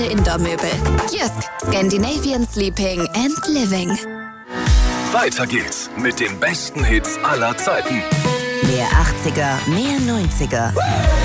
Indoor-Möbel. Jysk, Scandinavian Sleeping and Living. Weiter geht's mit den besten Hits aller Zeiten. Mehr 80er, mehr 90er.